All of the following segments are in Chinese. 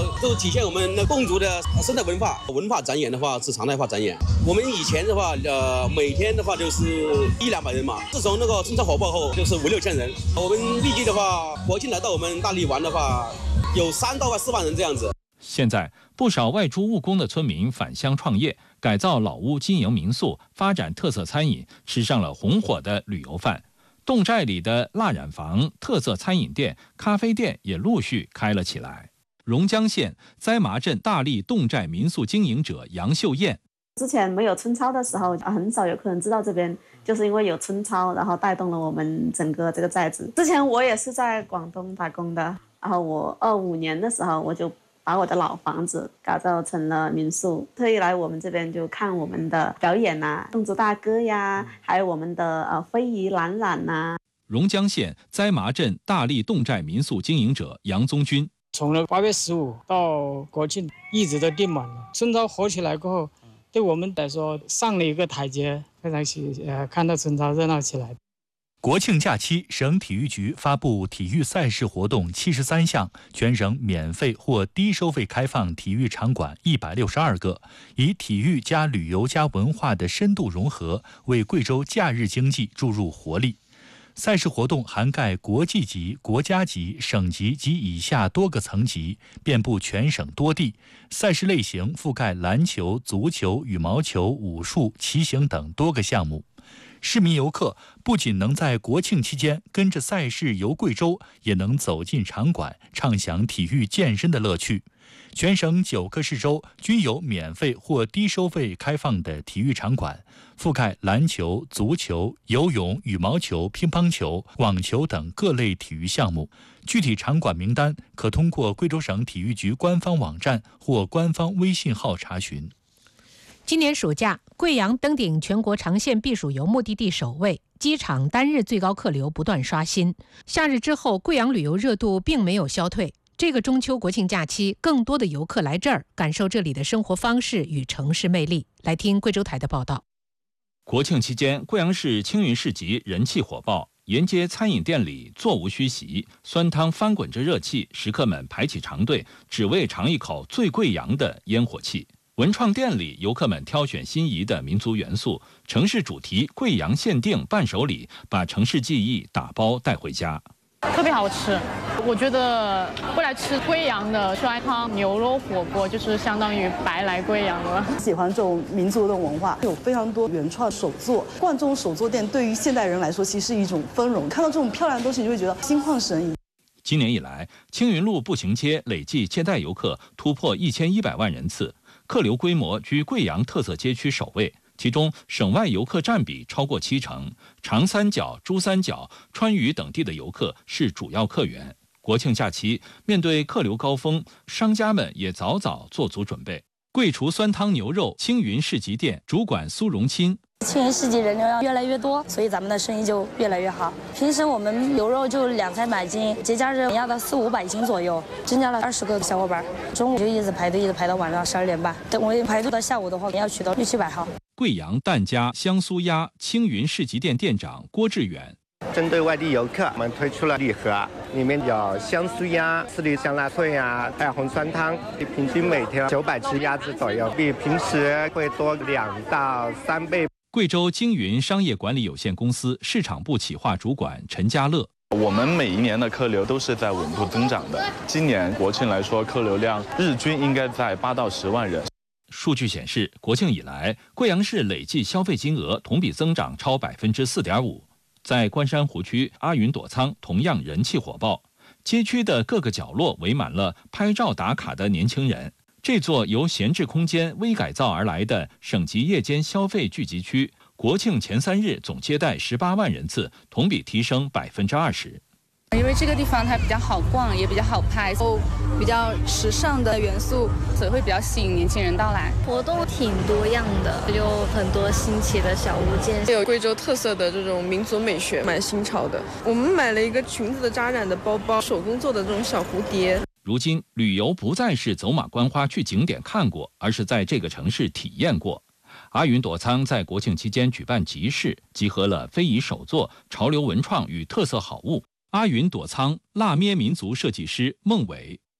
都体现我们的侗族的生态文化。文化展演的话是常态化展演。我们以前的话，每天的话就是100-200人嘛。自从那个春潮火爆后，就是5-6千人。我们预计的话，国庆来到我们大荔玩的话，有3到4万人这样子。 现在不少外出务工的村民返乡创业，改造老屋经营民宿，发展特色餐饮，吃上了红火的旅游饭。侗寨里的蜡染坊、特色餐饮店、咖啡店也陆续开了起来。榕江县栽麻镇大荔侗寨民宿经营者杨秀燕， 之前没有春操的时候，很少有客人知道这边，就是因为有春操，然后带动了我们整个这个寨子。之前我也是在广东打工的，然后我25年的时候，我就把我的老房子改造成了民宿，特意来我们这边就看我们的表演啊，侗族大歌呀，还有我们的非遗蓝染呐。 榕江县栽麻镇大荔侗寨民宿经营者杨宗军， 从了8月15到国庆一直都订满了。春操火起来过后，对我们来说上了一个台阶，非常看到春操热闹起来。 国庆假期，省体育局发布体育赛事活动73项，全省免费或低收费开放体育场馆162个，以体育加旅游加文化的深度融合，为贵州假日经济注入活力。赛事活动涵盖国际级、国家级、省级及以下多个层级，遍布全省多地。赛事类型覆盖篮球、足球、羽毛球、武术、骑行等多个项目。市民游客不仅能在国庆期间跟着赛事游贵州，也能走进场馆，畅享体育健身的乐趣。全省9个市州均有免费或低收费开放的体育场馆，覆盖篮球、足球、游泳、羽毛球、乒乓球、网球等各类体育项目。具体场馆名单可通过贵州省体育局官方网站或官方微信号查询。 今年暑假，贵阳登顶全国长线避暑游目的地首位，机场单日最高客流不断刷新。夏日之后，贵阳旅游热度并没有消退。这个中秋国庆假期，更多的游客来这儿感受这里的生活方式与城市魅力。来听贵州台的报道。 国庆期间，贵阳市青云市集人气火爆，沿街餐饮店里座无虚席，酸汤翻滚着热气，食客们排起长队，只为尝一口最贵阳的烟火气。文创店里，游客们挑选心仪的民族元素，城市主题贵阳限定伴手礼，把城市记忆打包带回家。 特别好吃，我觉得过来吃贵阳的酸汤牛肉火锅，就是相当于白来贵阳了。 喜欢这种民族的文化，有非常多原创手作。逛这种手作店，对于现代人来说，其实是一种丰容。看到这种漂亮的东西，你就会觉得心旷神怡。 今年以来，青云路步行街累计接待游客突破1100万人次，客流规模居贵阳特色街区首位。其中，省外游客占比超过70%，长三角、珠三角、川渝等地的游客是主要客源。国庆假期，面对客流高峰，商家们也早早做足准备。贵厨酸汤牛肉青云市集店主管苏荣钦， 青云市集人流要越来越多，所以咱们的生意就越来越好。平时我们牛肉就200-300斤，节假日要到400-500斤左右，增加了20个小伙伴。中午就一直排队，一直排到晚上12点半。等我排队到下午的话，要取到600-700号。 贵阳蛋家香酥鸭青云市集店店长郭志远， 针对外地游客，我们推出了礼盒，里面有香酥鸭、4粒香辣脆啊，还有红酸汤，平均每天900只鸭子左右，比平时会多2到3倍。 贵州京云商业管理有限公司市场部企划主管陈家乐， 我们每一年的客流都是在稳步增长的，今年国庆来说，客流量日均应该在8到10万人。 数据显示，国庆以来，贵阳市累计消费金额同比增长超4.5%。在关山湖区，阿云朵仓同样人气火爆，街区的各个角落围满了拍照打卡的年轻人。这座由闲置空间微改造而来的省级夜间消费聚集区，国庆前3日总接待18万人次，同比提升20%。 因为这个地方它比较好逛，也比较好拍，比较时尚的元素，所以会比较吸引年轻人到来。 活动挺多样的，有很多新奇的小物件， 有贵州特色的这种民族美学，蛮新潮的。我们买了一个裙子的扎染的包包，手工做的这种小蝴蝶。 如今，旅游不再是走马观花去景点看过，而是在这个城市体验过。阿云朵仓在国庆期间举办集市，集合了非遗手作、潮流文创与特色好物。阿云朵仓腊咩民族设计师孟伟，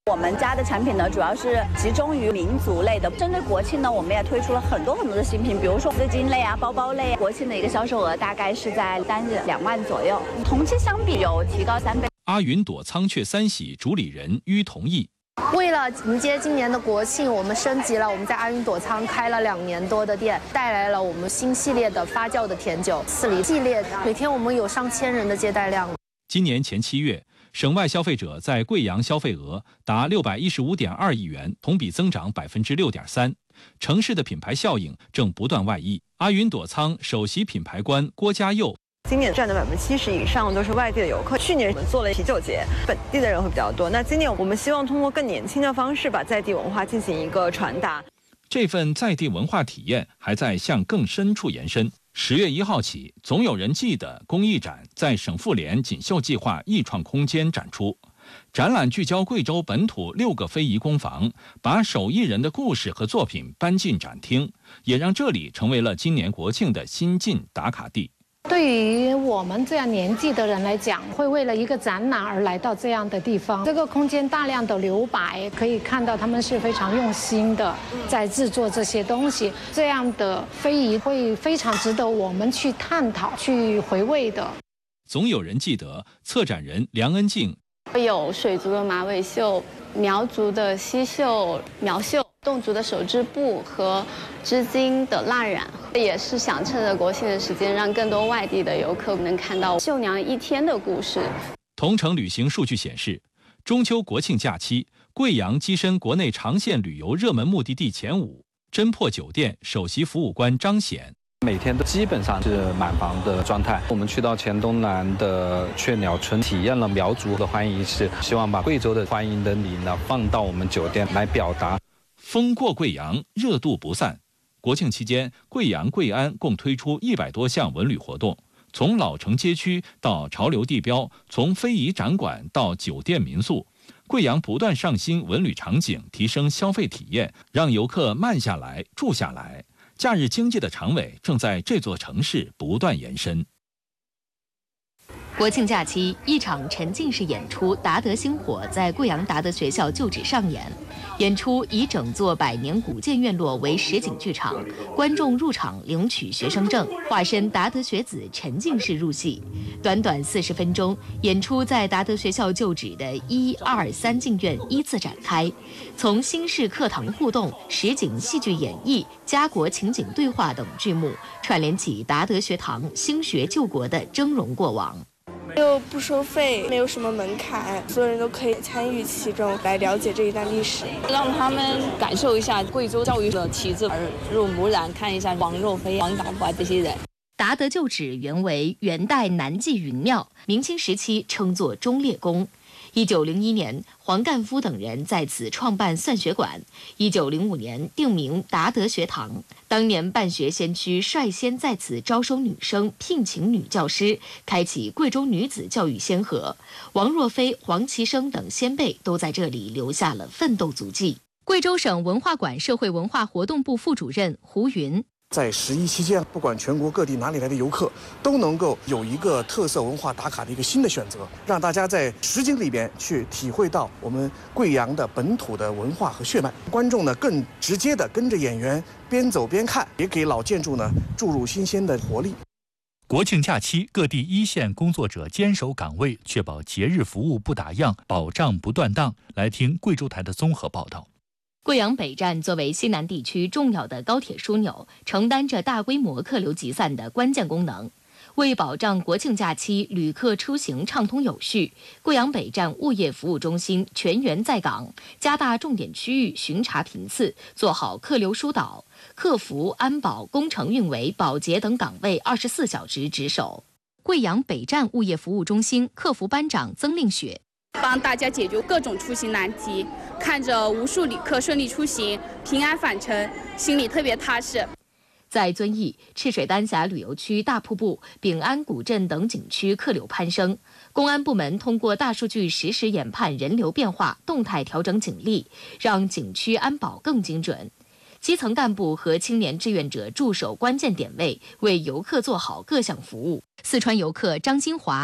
我们家的产品呢，主要是集中于民族类的。针对国庆呢，我们也推出了很多的新品，比如说丝巾类啊、包包类。国庆的一个销售额大概是在单日2万左右，同期相比有提高3倍。 阿云朵苍雀三喜主理人於同义。 为了迎接今年的国庆，我们升级了，我们在阿云朵仓开了2年多的店，带来了我们新系列的发酵的甜酒4梨系列，每天我们有上千人的接待量。 今年前7月，省外消费者在贵阳消费额达615.2亿元，同比增长6.3%。城市的品牌效应正不断外溢。阿云朵仓首席品牌官郭家佑。 今年占的70%以上都是外地的游客。去年我们做了啤酒节，本地的人会比较多。那今年我们希望通过更年轻的方式，把在地文化进行一个传达。 这份在地文化体验还在向更深处延伸。10月1号起，总有人记得公益展在省妇联锦绣计划艺创空间展出。展览聚焦贵州本土6个非遗工坊，把手艺人的故事和作品搬进展厅，也让这里成为了今年国庆的新晋打卡地。 对于我们这样年纪的人来讲，会为了一个展览而来到这样的地方。这个空间大量的留白，可以看到他们是非常用心的在制作这些东西。这样的非遗会非常值得我们去探讨、去回味的。 总有人记得策展人梁恩静。 有水族的马尾绣、苗族的溪绣、苗绣。侗族的手织布和织金的蜡染，也是想趁着国庆的时间，让更多外地的游客能看到绣娘一天的故事。 同程旅行数据显示，中秋国庆假期，贵阳跻身国内长线旅游热门目的地前5。真珀酒店首席服务官张显。 每天都基本上是满房的状态。我们去到黔东南的雀鸟村，体验了苗族的欢迎仪式，希望把贵州的欢迎的礼呢放到我们酒店来表达。 风过贵阳，热度不散。国庆期间，贵阳、贵安共推出100多项文旅活动，从老城街区到潮流地标，从非遗展馆到酒店民宿，贵阳不断上新文旅场景，提升消费体验，让游客慢下来、住下来。假日经济的长尾正在这座城市不断延伸。 国庆假期，一场沉浸式演出《达德星火》在贵阳达德学校旧址上演。演出以整座100年古建院落为实景剧场，观众入场领取学生证，化身达德学子沉浸式入戏。短短40分钟，演出在达德学校旧址的1、2、3进院依次展开，从新式课堂互动、实景戏剧演绎、家国情景对话等剧目，串联起达德学堂兴学救国的峥嵘过往。 又不收费，没有什么门槛，所有人都可以参与其中，来了解这一段历史， 让他们感受一下贵州教育的旗帜，耳濡目染，看一下王若飞、王大华这些人。 达德旧址原为元代南纪云庙，明清时期称作忠烈宫。1901年，黄干夫等人在此创办算学馆。1905年定名达德学堂。当年办学先驱率先在此招收女生，聘请女教师，开启贵州女子教育先河。王若飞、黄其生等先辈都在这里留下了奋斗足迹。贵州省文化馆社会文化活动部副主任胡云。 在11期间，不管全国各地哪里来的游客，都能够有一个特色文化打卡的一个新的选择，让大家在实景里边去体会到我们贵阳的本土的文化和血脉。观众呢更直接的跟着演员边走边看，也给老建筑呢注入新鲜的活力。 国庆假期，各地一线工作者坚守岗位，确保节日服务不打烊，保障不断档。来听贵州台的综合报道。 贵阳北站作为西南地区重要的高铁枢纽，承担着大规模客流集散的关键功能。为保障国庆假期旅客出行畅通有序，贵阳北站物业服务中心全员在岗，加大重点区域巡查频次，做好客流疏导，客服、安保、工程运维、保洁等岗位24小时值守。贵阳北站物业服务中心客服班长曾令雪。 帮大家解决各种出行难题，看着无数旅客顺利出行、平安返程，心里特别踏实。 在遵义、赤水丹霞旅游区大瀑布、丙安古镇等景区客流攀升，公安部门通过大数据实时研判人流变化，动态调整警力，让景区安保更精准。基层干部和青年志愿者驻守关键点位，为游客做好各项服务。四川游客张金华。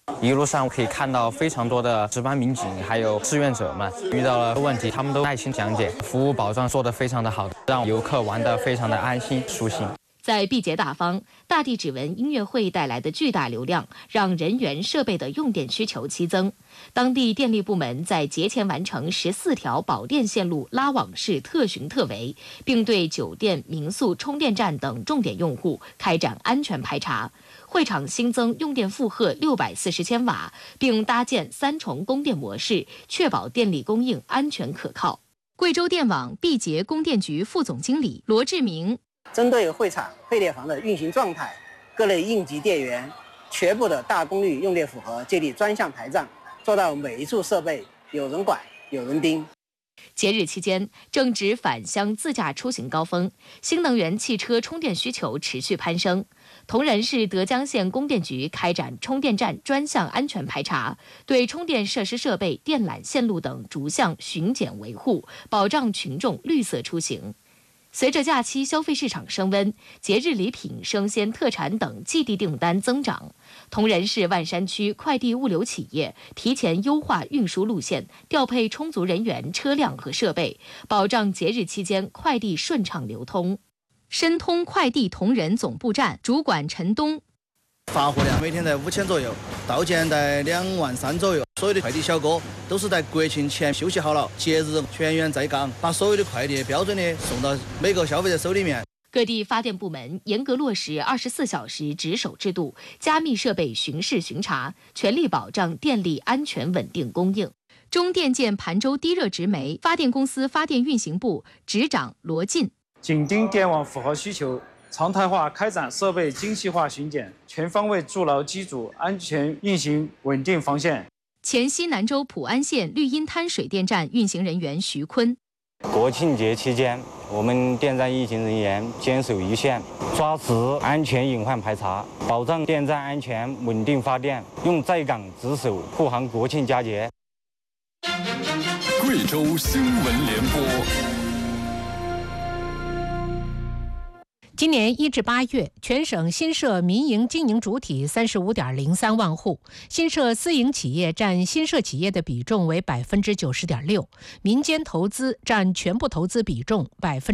一路上可以看到非常多的值班民警，还有志愿者们，遇到了问题，他们都耐心讲解，服务保障做得非常的好，让游客玩得非常的安心舒心。 在毕节大方，大地指纹音乐会带来的巨大流量，让人员设备的用电需求激增。当地电力部门在节前完成14条保电线路拉网式特巡特围，并对酒店、民宿、充电站等重点用户开展安全排查。会场新增用电负荷640千瓦，并搭建3重供电模式，确保电力供应安全可靠。贵州电网毕节供电局副总经理罗志明。 针对会场配电房的运行状态，各类应急电源全部的大功率用电负荷建立专项排账，做到每一处设备有人管有人盯。 节日期间正值返乡自驾出行高峰，新能源汽车充电需求持续攀升。铜仁市德江县供电局开展充电站专项安全排查，对充电设施设备、电缆线路等逐项巡检维护，保障群众绿色出行。随着假期消费市场升温，节日礼品、生鲜特产等寄递订单增长，铜仁市万山区快递物流企业提前优化运输路线，调配充足人员、车辆和设备，保障节日期间快递顺畅流通。申通快递铜仁总部站主管陈东。 发货量每天在5000左右，到件在23000左右。所有的快递小哥都是在国庆前休息好了，节日全员在岗，把所有的快递标准的送到每个消费者手里面。 各地发电部门严格落实24小时值守制度，加密设备巡视巡查，全力保障电力安全稳定供应。中电建盘州低热直煤发电公司发电运行部执长罗进。 紧盯电网负荷需求，常态化开展设备精细化巡检，全方位筑牢机组安全运行稳定防线。 黔西南州普安县绿荫滩水电站运行人员徐坤。 国庆节期间，我们电站运行人员坚守一线，抓实安全隐患排查，保障电站安全稳定发电，用在岗值守护航国庆佳节。 贵州新闻联播。 今年1至8月，全省新设民营经营主体35.03万户，新设私营企业占新设企业的比重为90.6%，民间投资占全部投资比重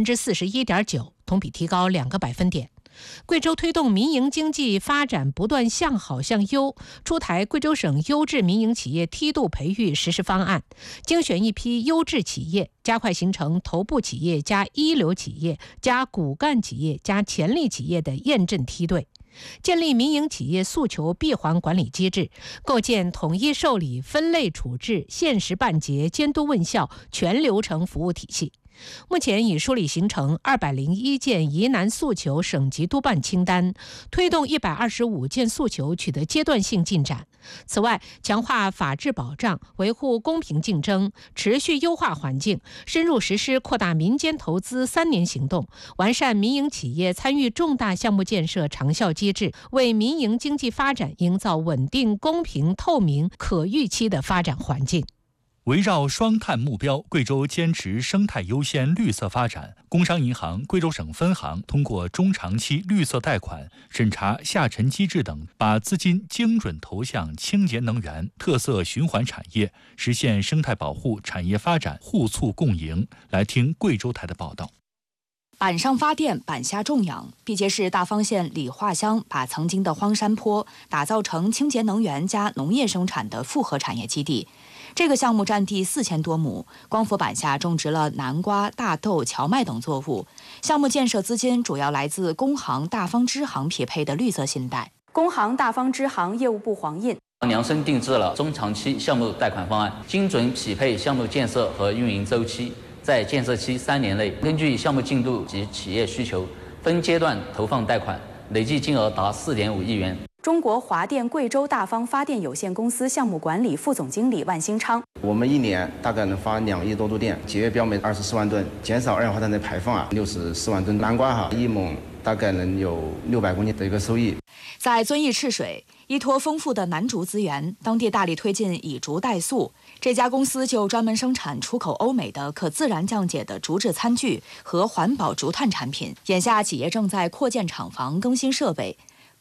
41.9%，同比提高2个百分点。贵州推动民营经济发展不断向好向优，出台贵州省优质民营企业梯度培育实施方案，精选一批优质企业，加快形成头部企业加一流企业加骨干企业加潜力企业的验证梯队，建立民营企业诉求闭环管理机制，构建统一受理、分类处置、限时办结、监督问效全流程服务体系。目前已梳理形成201件疑难诉求省级督办清单，推动125件诉求取得阶段性进展。此外，强化法治保障，维护公平竞争，持续优化环境，深入实施扩大民间投资3年行动，完善民营企业参与重大项目建设长效机制，为民营经济发展营造稳定、公平、透明、可预期的发展环境。 围绕双碳目标，贵州坚持生态优先、绿色发展。工商银行贵州省分行通过中长期绿色贷款、审查下沉机制等，把资金精准投向清洁能源、特色循环产业，实现生态保护、产业发展互促共赢。来听贵州台的报道。 板上发电，板下种养。毕节市大方县理化乡把曾经的荒山坡打造成清洁能源加农业生产的复合产业基地。这个项目占地4000多亩，光伏板下种植了南瓜、大豆、荞麦等作物。项目建设资金主要来自工行、大方支行匹配的绿色信贷。 工行、大方支行业务部黄印。 量身定制了中长期项目贷款方案，精准匹配项目建设和运营周期，在建设期3年内，根据项目进度及企业需求，分阶段投放贷款，累计金额达4.5亿元。 中国华电贵州大方发电有限公司项目管理副总经理万兴昌： 我们1年大概能发2亿多度电，节约标煤24万吨，减少二氧化碳的排放64万吨。南瓜1亩大概能有600公斤的一个收益。 在遵义赤水，依托丰富的南竹资源，当地大力推进以竹代塑。这家公司就专门生产出口欧美的可自然降解的竹制餐具和环保竹炭产品。眼下企业正在扩建厂房、更新设备。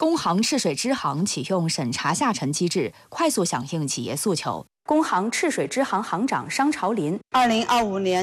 工行赤水支行启用审查下沉机制，快速响应企业诉求。 工行赤水支行行长商朝林 ，2025年